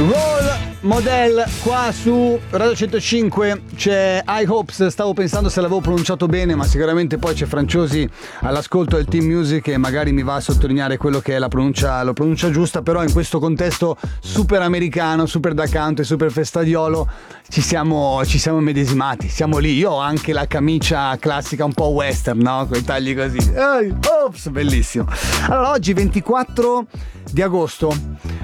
Role Model qua su Radio 105. C'è I Hopes, stavo pensando se l'avevo pronunciato bene, ma sicuramente poi c'è Franciosi all'ascolto del Team Music e magari mi va a sottolineare quello che è la pronuncia giusta. Però in questo contesto super americano, super da canto e super festaiolo ci siamo medesimati, siamo lì. Io ho anche la camicia classica un po' western, no? Con i tagli così. Ops, bellissimo. Allora, oggi 24 di agosto.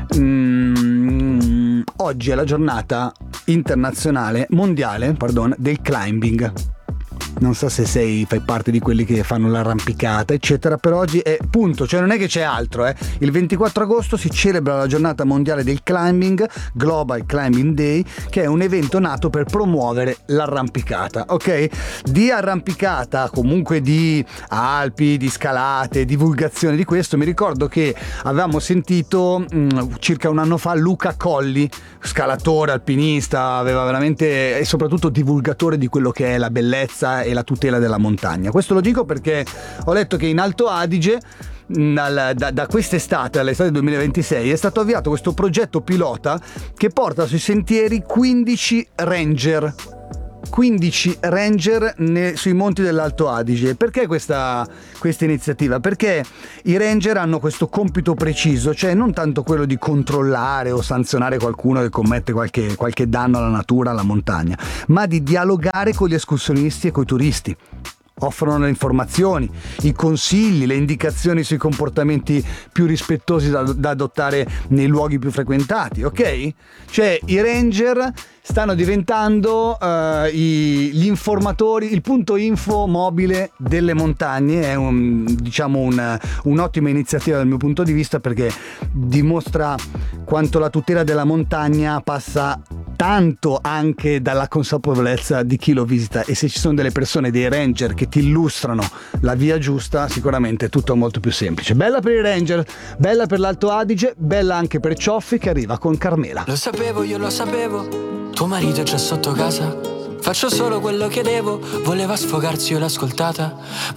Oggi è la giornata internazionale, mondiale, del climbing. Non so se fai parte di quelli che fanno l'arrampicata, eccetera, per oggi è punto, cioè non è che c'è altro, Il 24 agosto si celebra la giornata mondiale del climbing, Global Climbing Day, che è un evento nato per promuovere l'arrampicata, ok? Di arrampicata, comunque di Alpi, di scalate, divulgazione di questo, mi ricordo che avevamo sentito circa un anno fa Luca Colli, scalatore, alpinista, aveva veramente, e soprattutto divulgatore di quello che è la bellezza e la tutela della montagna. Questo lo dico perché ho letto che in Alto Adige da quest'estate, all'estate 2026, è stato avviato questo progetto pilota che porta sui sentieri 15 ranger sui monti dell'Alto Adige. Perché questa iniziativa? Perché i ranger hanno questo compito preciso, cioè non tanto quello di controllare o sanzionare qualcuno che commette qualche danno alla natura, alla montagna, ma di dialogare con gli escursionisti e coi turisti. Offrono le informazioni, i consigli, le indicazioni sui comportamenti più rispettosi da adottare nei luoghi più frequentati, ok? Cioè i ranger stanno diventando gli informatori, il punto info mobile delle montagne. È un'ottima iniziativa dal mio punto di vista, perché dimostra quanto la tutela della montagna passa tanto anche dalla consapevolezza di chi lo visita, e se ci sono delle persone, dei ranger che ti illustrano la via giusta, sicuramente è tutto molto più semplice. Bella per i ranger, bella per l'Alto Adige, bella anche per Cioffi che arriva con Carmela. Lo sapevo, io lo sapevo, tuo marito è già sotto casa, faccio solo quello che devo, voleva sfogarsi, io l'ho ascoltata,